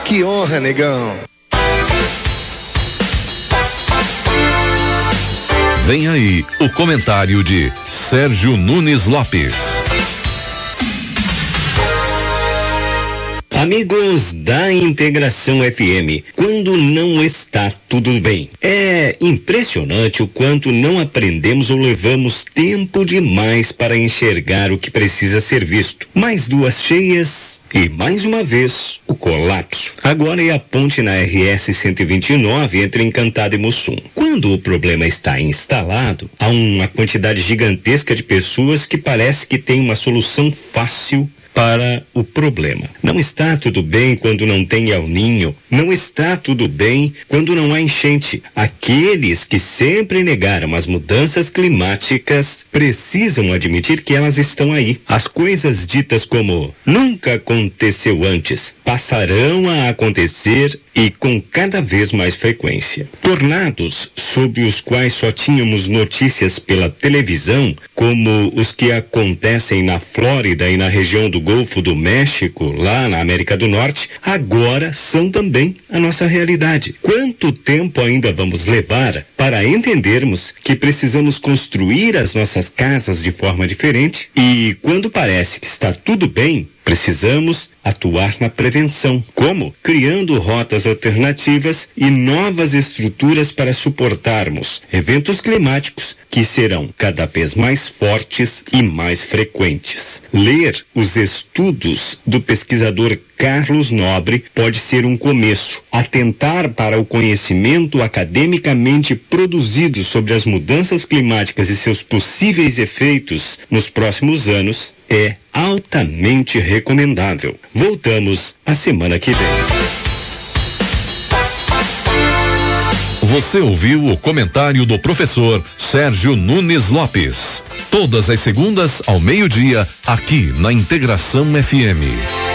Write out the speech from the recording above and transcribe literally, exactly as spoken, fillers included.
Que honra, negão. Vem aí o comentário de Sérgio Nunes Lopes. Amigos da Integração F M, quando não está tudo bem. É impressionante o quanto não aprendemos ou levamos tempo demais para enxergar o que precisa ser visto. Mais duas cheias e, mais uma vez, o colapso. Agora é a ponte na R S cento e vinte e nove entre Encantado e Mussum. Quando o problema está instalado, há uma quantidade gigantesca de pessoas que parece que tem uma solução fácil para o problema. Não está tudo bem quando não tem El Ninho. Não está tudo bem quando não há enchente. Aqueles que sempre negaram as mudanças climáticas precisam admitir que elas estão aí. As coisas ditas como nunca aconteceu antes passarão a acontecer e com cada vez mais frequência. Tornados sobre os quais só tínhamos notícias pela televisão, como os que acontecem na Flórida e na região do Golfo do México, lá na América do Norte, agora são também a nossa realidade. Quanto tempo ainda vamos levar para entendermos que precisamos construir as nossas casas de forma diferente e, quando parece que está tudo bem, precisamos atuar na prevenção. Como? Criando rotas alternativas e novas estruturas para suportarmos eventos climáticos que serão cada vez mais fortes e mais frequentes. Ler os estudos do pesquisador Carlos Nobre pode ser um começo. Atentar para o conhecimento academicamente produzido sobre as mudanças climáticas e seus possíveis efeitos nos próximos anos é altamente recomendável. Voltamos a semana que vem. Você ouviu o comentário do professor Sérgio Nunes Lopes. Todas as segundas ao meio-dia, aqui na Integração F M.